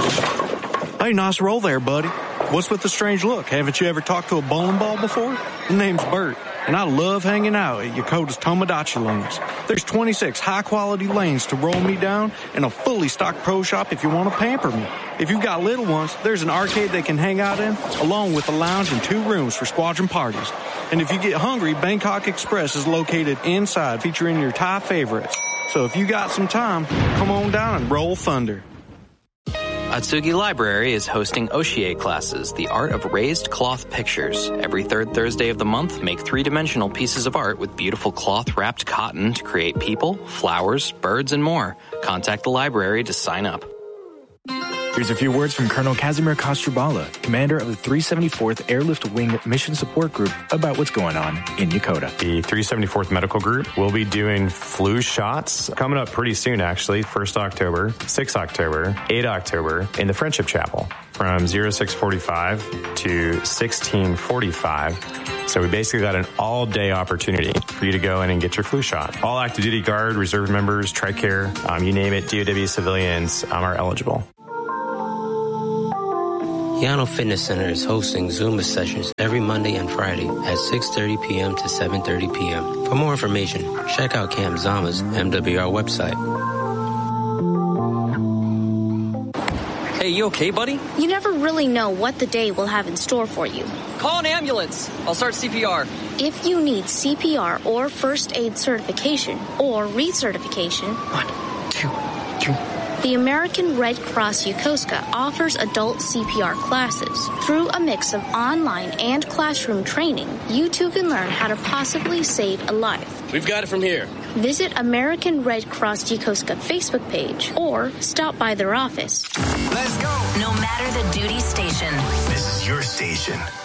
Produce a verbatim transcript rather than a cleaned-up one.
Hey, nice roll there, buddy. What's with the strange look? Haven't you ever talked to a bowling ball before? The name's Bert, and I love hanging out at Yokota's Tomodachi lanes. There's twenty-six high-quality lanes to roll me down and a fully stocked pro shop if you want to pamper me. If you've got little ones, there's an arcade they can hang out in, along with a lounge and two rooms for squadron parties. And if you get hungry, Bangkok Express is located inside, featuring your Thai favorites. So if you got some time, come on down and roll thunder. Atsugi Library is hosting Oshie classes, the art of raised cloth pictures. Every third Thursday of the month, make three-dimensional pieces of art with beautiful cloth-wrapped cotton to create people, flowers, birds, and more. Contact the library to sign up. Here's a few words from Colonel Casimir Kostrubala, commander of the three seventy-fourth Airlift Wing Mission Support Group, about what's going on in Yokota. The three seventy-fourth Medical Group will be doing flu shots coming up pretty soon, actually. first October, sixth October, eighth October in the Friendship Chapel from oh six forty-five to sixteen forty-five. So we basically got an all-day opportunity for you to go in and get your flu shot. All active duty guard, reserve members, TRICARE, um, you name it, D O W civilians um, are eligible. Yano Fitness Center is hosting Zumba sessions every Monday and Friday at six thirty p.m. to seven thirty p.m. For more information, check out Camp Zama's M W R website. Hey, you okay, buddy? You never really know what the day will have in store for you. Call an ambulance. I'll start C P R. If you need C P R or first aid certification or recertification... One, two, three... The American Red Cross Yokosuka offers adult C P R classes. Through a mix of online and classroom training, you too can learn how to possibly save a life. We've got it from here. Visit American Red Cross Yokosuka Facebook page or stop by their office. Let's go. No matter the duty station. This is your station.